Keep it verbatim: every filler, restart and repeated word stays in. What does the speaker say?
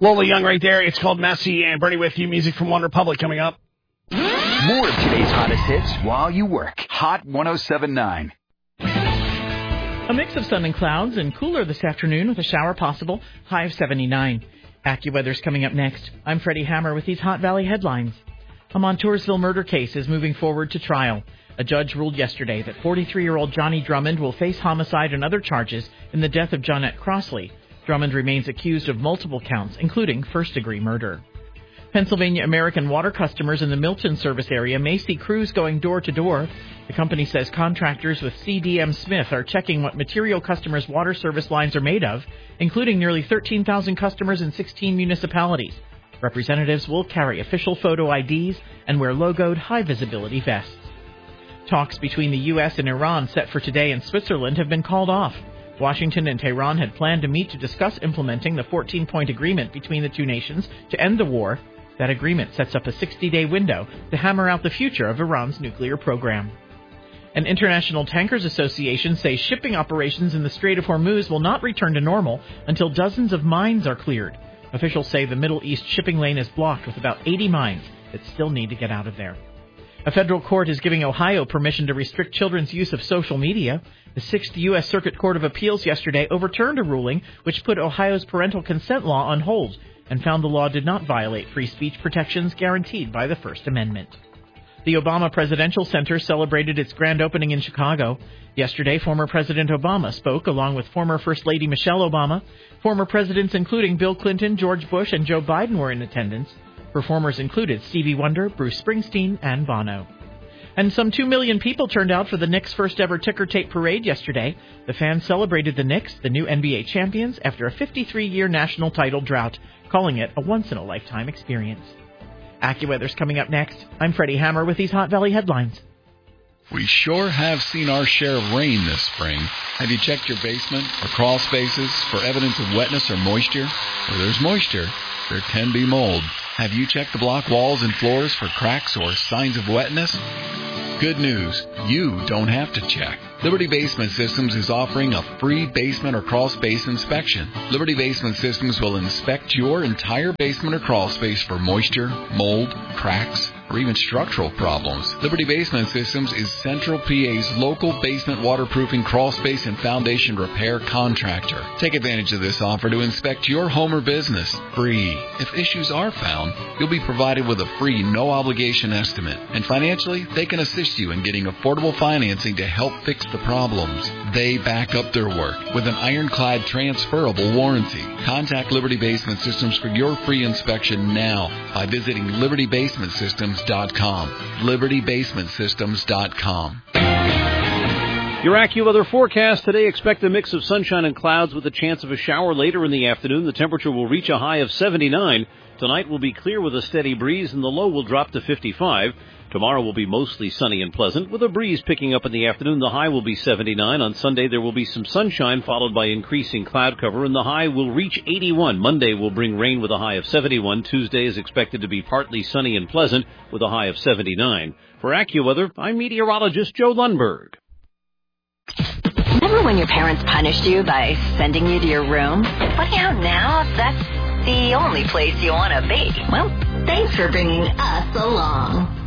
Lola Young right there. It's called Messy, and Bernie with you. Music from One Republic coming up. More of today's hottest hits while you work. Hot one oh seven point nine. A mix of sun and clouds and cooler this afternoon with a shower possible. High of seventy-nine. AccuWeather's coming up next. I'm Freddie Hammer with these Hot Valley headlines. A Montoursville murder case is moving forward to trial. A judge ruled yesterday that forty-three-year-old Johnny Drummond will face homicide and other charges in the death of Johnette Crossley. Drummond remains accused of multiple counts, including first-degree murder. Pennsylvania American Water customers in the Milton service area may see crews going door-to-door. The company says contractors with C D M Smith are checking what material customers' water service lines are made of, including nearly thirteen thousand customers in sixteen municipalities. Representatives will carry official photo I Ds and wear logoed high-visibility vests. Talks between the U S and Iran set for today in Switzerland have been called off. Washington and Tehran had planned to meet to discuss implementing the fourteen-point agreement between the two nations to end the war. That agreement sets up a sixty-day window to hammer out the future of Iran's nuclear program. An International Tankers Association says shipping operations in the Strait of Hormuz will not return to normal until dozens of mines are cleared. Officials say the Middle East shipping lane is blocked with about eighty mines that still need to get out of there. A federal court is giving Ohio permission to restrict children's use of social media. The Sixth U S Circuit Court of Appeals yesterday overturned a ruling which put Ohio's parental consent law on hold and found the law did not violate free speech protections guaranteed by the First Amendment. The Obama Presidential Center celebrated its grand opening in Chicago. Yesterday, former President Obama spoke along with former First Lady Michelle Obama. Former presidents including Bill Clinton, George Bush, and Joe Biden were in attendance. Performers included Stevie Wonder, Bruce Springsteen, and Bono. And some two million people turned out for the Knicks' first-ever ticker tape parade yesterday. The fans celebrated the Knicks, the new N B A champions, after a fifty-three-year national title drought, calling it a once-in-a-lifetime experience. AccuWeather's coming up next. I'm Freddie Hammer with these Hot Valley headlines. We sure have seen our share of rain this spring. Have you checked your basement or crawl spaces for evidence of wetness or moisture? Where there's moisture, there can be mold. Have you checked the block walls and floors for cracks or signs of wetness? Good news, you don't have to check. Liberty Basement Systems is offering a free basement or crawl space inspection. Liberty Basement Systems will inspect your entire basement or crawl space for moisture, mold, cracks, or even structural problems. Liberty Basement Systems is Central P A's local basement waterproofing, crawl space, and foundation repair contractor. Take advantage of this offer to inspect your home or business free. If issues are found, you'll be provided with a free, no-obligation estimate. And financially, they can assist you in getting affordable financing to help fix the problems. They back up their work with an ironclad transferable warranty. Contact Liberty Basement Systems for your free inspection now by visiting liberty basement systems dot com. liberty basement systems dot com. Your AccuWeather forecast today, expect a mix of sunshine and clouds with a chance of a shower later in the afternoon. The temperature will reach a high of seventy-nine. Tonight will be clear with a steady breeze, and the low will drop to fifty-five. Tomorrow will be mostly sunny and pleasant, with a breeze picking up in the afternoon. The high will be seventy-nine. On Sunday, there will be some sunshine, followed by increasing cloud cover, and the high will reach eighty-one. Monday will bring rain with a high of seventy-one. Tuesday is expected to be partly sunny and pleasant, with a high of seventy-nine. For AccuWeather, I'm meteorologist Joe Lundberg. Remember when your parents punished you by sending you to your room? Funny how now that's the only place you want to be. Well, thanks for bringing us along.